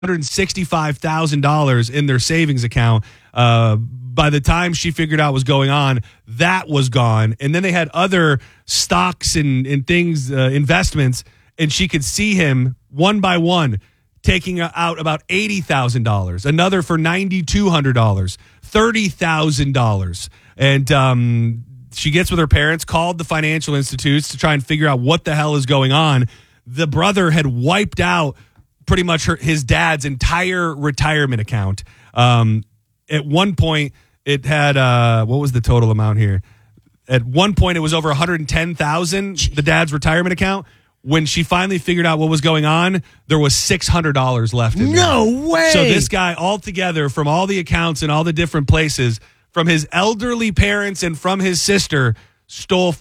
$165,000 in their savings account. By the time she figured out what was going on, that was gone. And then they had other stocks and things, investments, and she could see him one by one taking out about $80,000, another for $9,200, $30,000. And she gets with her parents, called the financial institutes to try and figure out what the hell is going on. The brother had wiped out pretty much his dad's entire retirement account. At one point, it had what was the total amount here? At one point, it was over $110,000. The dad's retirement account. When she finally figured out what was going on, there was $600 left in there. No way! So this guy, altogether, from all the accounts and all the different places, from his elderly parents and from his sister, stole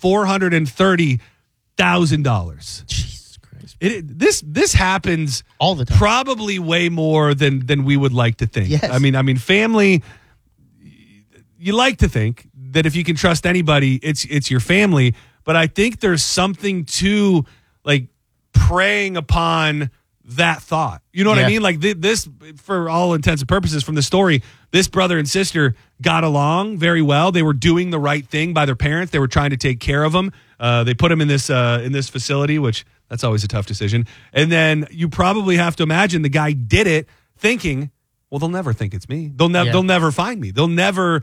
$430,000. Jesus Christ! This happens all the time. Probably way more than we would like to think. Yes. I mean, family. You like to think that if you can trust anybody, it's your family. But I think there's something to like preying upon that thought. You know what I mean? Like this, for all intents and purposes, from the story, this brother and sister got along very well. They were doing the right thing by their parents. They were trying to take care of them. They put them in this facility, which that's always a tough decision. And then you probably have to imagine the guy did it thinking, well, they'll never think it's me. They'll never find me. They'll never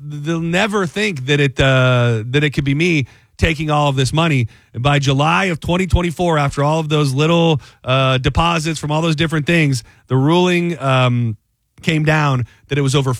think that it could be me taking all of this money. And by July of 2024, after all of those little deposits from all those different things, the ruling came down that it was over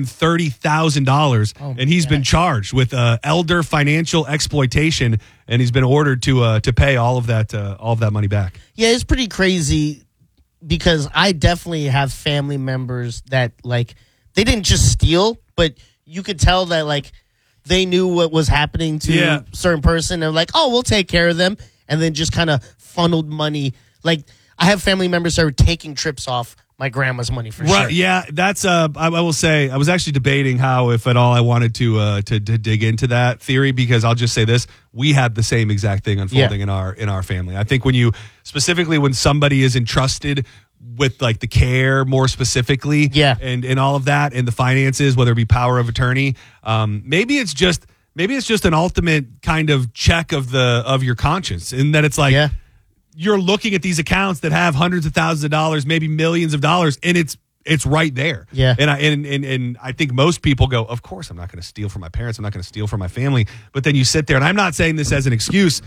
$430,000, and he's been charged with elder financial exploitation, and he's been ordered to pay all of that money back. Yeah, it's pretty crazy because I definitely have family members that like they didn't just steal, but you could tell that like they knew what was happening to a certain person. They're like, oh, we'll take care of them. And then just kind of funneled money. Like, I have family members that are taking trips off my grandma's money for sure. Yeah, that's, I will say, I was actually debating how, if at all, I wanted to dig into that theory, because I'll just say this. We had the same exact thing unfolding in our family. I think when somebody is entrusted with like the care more specifically and all of that and the finances, whether it be power of attorney, maybe it's just an ultimate kind of check of your conscience, in that it's like you're looking at these accounts that have hundreds of thousands of dollars, maybe millions of dollars, and it's right there. Yeah. And I think most people go, of course I'm not going to steal from my parents, I'm not going to steal from my family. But then you sit there, and I'm not saying this as an excuse,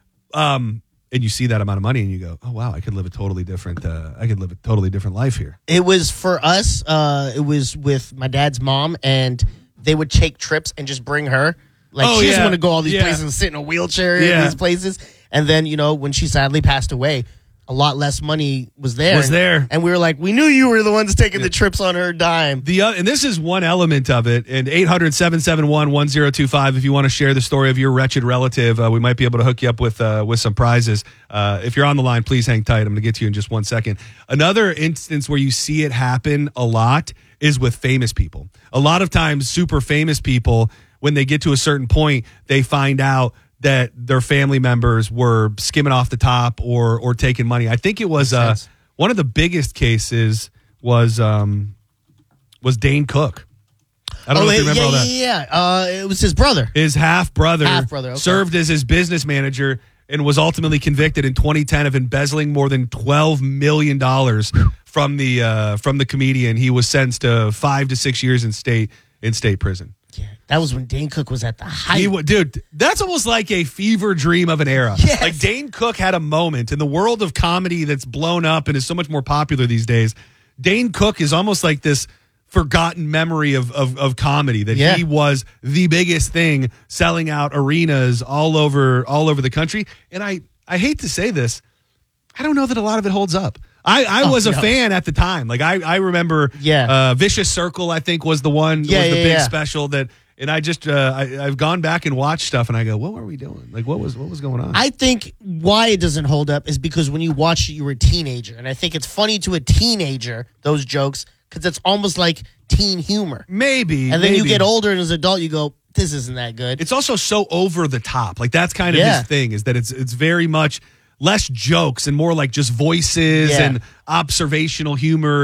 and you see that amount of money and you go, oh, wow, I could live a totally different life here. It was for us, it was with my dad's mom, and they would take trips and just bring her. Like, she just wanted to go all these places and sit in a wheelchair in these places. And then, when she sadly passed away, a lot less money was there. And we were like, we knew you were the ones taking the trips on her dime. And this is one element of it. And 800-771-1025, if you want to share the story of your wretched relative, we might be able to hook you up with some prizes. If you're on the line, please hang tight. I'm going to get to you in just 1 second. Another instance where you see it happen a lot is with famous people. A lot of times, super famous people, when they get to a certain point, they find out that their family members were skimming off the top or taking money. I think it was one of the biggest cases was Dane Cook. I don't know if you remember all that. Yeah. It was his brother. His half-brother okay. served as his business manager and was ultimately convicted in 2010 of embezzling more than $12 million from the comedian. He was sentenced to 5 to 6 years in state prison. Yeah, that was when Dane Cook was at the height. Dude, that's almost like a fever dream of an era. Yes. Like, Dane Cook had a moment in the world of comedy that's blown up and is so much more popular these days. Dane Cook is almost like this forgotten memory of comedy, that he was the biggest thing, selling out arenas all over the country. And I hate to say this, I don't know that a lot of it holds up. I was a fan at the time. Like, I remember Vicious Circle, I think, was the one, was the big special that, and I just, I've gone back and watched stuff and I go, what were we doing? Like, what was going on? I think why it doesn't hold up is because when you watched it, you were a teenager. And I think it's funny to a teenager, those jokes, because it's almost like teen humor. Maybe. And then you get older and as an adult, you go, this isn't that good. It's also so over the top. Like, that's kind of his thing, is that it's very much less jokes and more like just voices Yeah. and observational humor